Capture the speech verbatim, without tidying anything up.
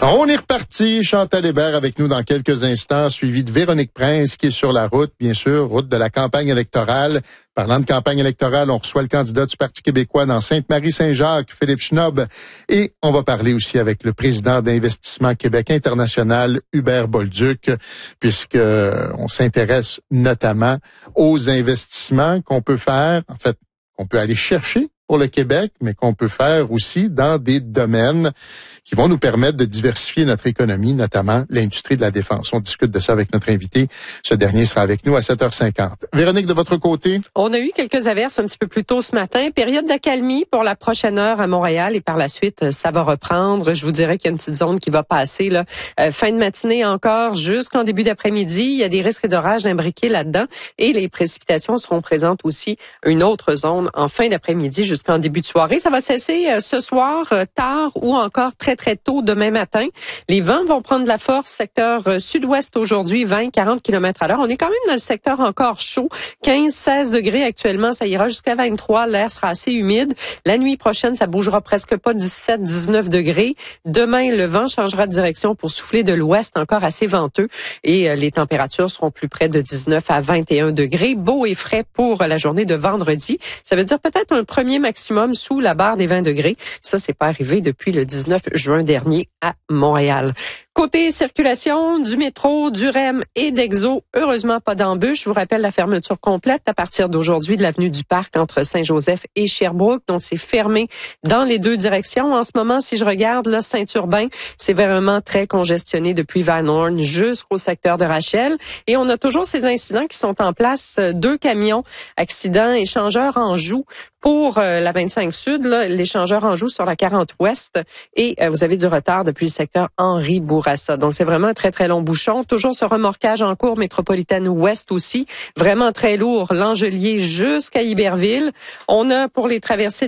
On est reparti. Chantal Hébert avec nous dans quelques instants, suivi de Véronique Prince qui est sur la route, bien sûr, route de la campagne électorale. Parlant de campagne électorale, on reçoit le candidat du Parti québécois dans Sainte-Marie-Saint-Jacques, Philippe Schnob. Et on va parler aussi avec le président d'Investissement Québec International, Hubert Bolduc, puisque on s'intéresse notamment aux investissements qu'on peut faire, en fait, qu'on peut aller chercher pour le Québec, mais qu'on peut faire aussi dans des domaines qui vont nous permettre de diversifier notre économie, notamment l'industrie de la défense. On discute de ça avec notre invité. Ce dernier sera avec nous à sept heures cinquante. Véronique, de votre côté? On a eu quelques averses un petit peu plus tôt ce matin. Période d'accalmie pour la prochaine heure à Montréal et par la suite, ça va reprendre. Je vous dirais qu'il y a une petite zone qui va passer là. Euh, fin de matinée encore jusqu'en début d'après-midi. Il y a des risques d'orage imbriqués là-dedans et les précipitations seront présentes aussi une autre zone en fin d'après-midi jusqu'en début de soirée. Ça va cesser euh, ce soir, euh, tard ou encore très, très tôt demain matin. Les vents vont prendre de la force. Secteur euh, sud-ouest aujourd'hui, vingt à quarante kilomètres à l'heure. On est quand même dans le secteur encore chaud. quinze à seize degrés actuellement. Ça ira jusqu'à vingt-trois. L'air sera assez humide. La nuit prochaine, ça bougera presque pas, dix-sept à dix-neuf degrés. Demain, le vent changera de direction pour souffler de l'ouest, encore assez venteux. Et euh, les températures seront plus près de dix-neuf à vingt et un degrés. Beau et frais pour la journée de vendredi. Ça veut dire peut-être un premier maximum sous la barre des vingt degrés. Ça, c'est pas arrivé depuis le dix-neuf juin dernier à Montréal. Côté circulation, du métro, du R E M et d'Exo, heureusement pas d'embûches. Je vous rappelle la fermeture complète à partir d'aujourd'hui de l'avenue du Parc entre Saint-Joseph et Sherbrooke. Donc, c'est fermé dans les deux directions. En ce moment, si je regarde là, Saint-Urbain, c'est vraiment très congestionné depuis Van Horn jusqu'au secteur de Rachel. Et on a toujours ces incidents qui sont en place. Deux camions, accidents, échangeurs en joue pour euh, la vingt-cinq Sud, là, l'échangeur en joue sur la quarante Ouest. Et euh, vous avez du retard depuis le secteur Henri-Bourassa. Donc, c'est vraiment un très, très long bouchon. Toujours ce remorquage en cours métropolitaine ouest aussi. Vraiment très lourd. L'Angelier jusqu'à Iberville. On a pour les traversées